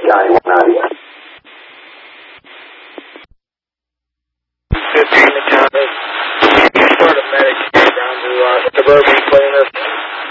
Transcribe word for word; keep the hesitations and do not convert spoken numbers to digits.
County one ninety. fifteen to county. Part of medic down to uh, suburban cleaners.